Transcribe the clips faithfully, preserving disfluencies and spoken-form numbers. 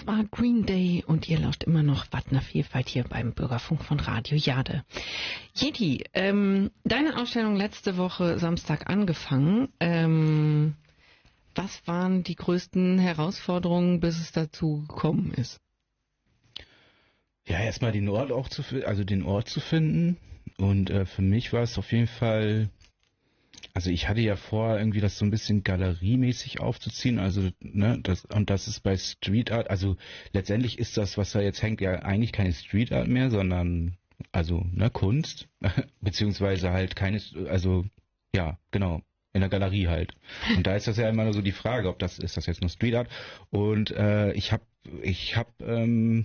war Green Day und ihr lauscht immer noch Wattner Vielfalt hier beim Bürgerfunk von Radio Jade. Jedi, ähm, deine Ausstellung letzte Woche Samstag angefangen. Ähm, was waren die größten Herausforderungen, bis es dazu gekommen ist? Ja, erstmal den Ort auch zu, also den Ort zu finden. Und äh, für mich war es auf jeden Fall, also ich hatte ja vor, irgendwie das so ein bisschen galeriemäßig aufzuziehen, also ne, das und das ist bei Street Art, also letztendlich ist das, was da jetzt hängt, ja eigentlich keine Street Art mehr, sondern also ne Kunst, beziehungsweise halt keine, also ja genau in der Galerie halt. Und da ist das ja immer nur so die Frage, ob das ist das jetzt nur Street Art. Und äh, ich habe ich habe ähm,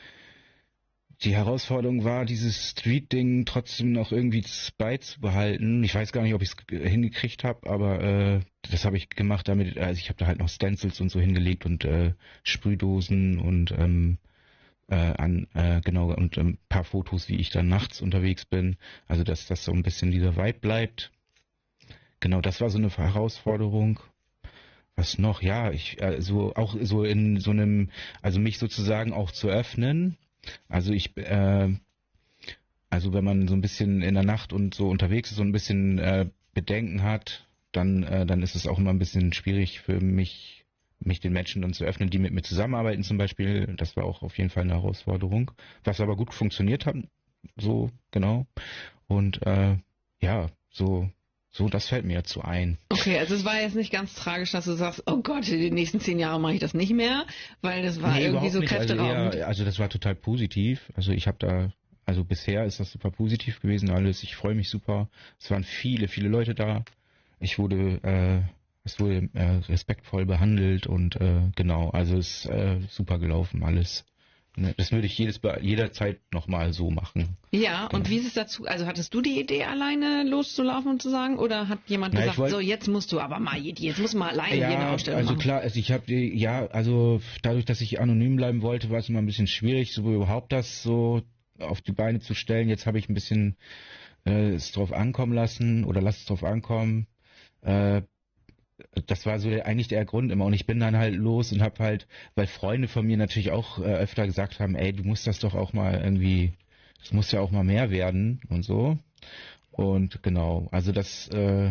die Herausforderung war, dieses Street-Ding trotzdem noch irgendwie beizubehalten. Ich weiß gar nicht, ob ich es hingekriegt habe, aber äh, das habe ich gemacht damit, also ich habe da halt noch Stencils und so hingelegt und äh, Sprühdosen und ähm, äh, an äh, genau und ein ähm, paar Fotos, wie ich dann nachts unterwegs bin. Also dass das so ein bisschen dieser Vibe bleibt. Genau, das war so eine Herausforderung. Was noch? Ja, ich äh, so auch so in so einem, also mich sozusagen auch zu öffnen. Also ich, äh, also wenn man so ein bisschen in der Nacht und so unterwegs ist, so ein bisschen äh, Bedenken hat, dann, äh, dann ist es auch immer ein bisschen schwierig für mich, mich den Menschen dann zu öffnen, die mit mir zusammenarbeiten zum Beispiel. Das war auch auf jeden Fall eine Herausforderung, was aber gut funktioniert hat, so genau. Und äh, ja, so. So, das fällt mir jetzt so ein. Okay, also es war jetzt nicht ganz tragisch, dass du sagst, oh Gott, die nächsten zehn Jahre mache ich das nicht mehr, weil das war nee, irgendwie so kräfteraubend. Also, also das war total positiv. Also ich habe da, also bisher ist das super positiv gewesen alles. Ich freue mich super. Es waren viele, viele Leute da. Ich wurde, äh, es wurde äh, respektvoll behandelt und äh, genau, also es ist äh, super gelaufen alles. Das würde ich jedes, jederzeit nochmal so machen. Ja, genau. Und wie ist es dazu? Also hattest du die Idee, alleine loszulaufen und zu sagen, oder hat jemand Na, gesagt, wollt, so jetzt musst du aber mal, jetzt musst du mal alleine ja, hier eine Ausstellung also machen? Klar, also ich habe ja, also dadurch, dass ich anonym bleiben wollte, war es immer ein bisschen schwierig, so überhaupt das so auf die Beine zu stellen. Jetzt habe ich ein bisschen äh, es drauf ankommen lassen oder lass es drauf ankommen. Äh, Das war so der, eigentlich der Grund immer. Und ich bin dann halt los und habe halt, weil Freunde von mir natürlich auch äh, öfter gesagt haben, ey, du musst das doch auch mal irgendwie, das muss ja auch mal mehr werden und so. Und genau, also das, äh,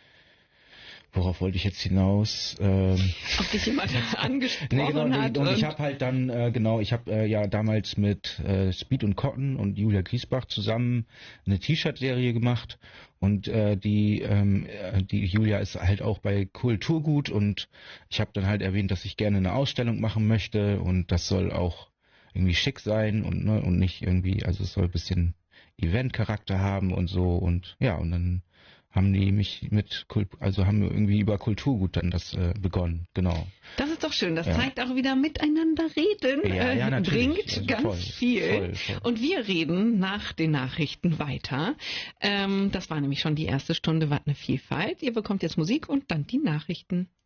worauf wollte ich jetzt hinaus? Ähm, Ob dich jemand angesprochen nee, genau, hat. Und, und ich habe halt dann, äh, genau, ich habe äh, ja damals mit äh, Speed und Cotton und Julia Griesbach zusammen eine T-Shirt-Serie gemacht. Und äh, die, ähm, die Julia ist halt auch bei Kulturgut und ich habe dann halt erwähnt, dass ich gerne eine Ausstellung machen möchte und das soll auch irgendwie schick sein und ne, und nicht irgendwie, also es soll ein bisschen Event-Charakter haben und so und ja, und dann haben die mich mit, also haben wir irgendwie über Kulturgut dann das äh, begonnen, genau. Das ist doch schön, das ja. zeigt auch wieder, miteinander reden ja, ja, äh, bringt also ganz voll, viel. Voll, voll. Und wir reden nach den Nachrichten weiter. Ähm, das war nämlich schon die erste Stunde Wattner Vielfalt. Ihr bekommt jetzt Musik und dann die Nachrichten.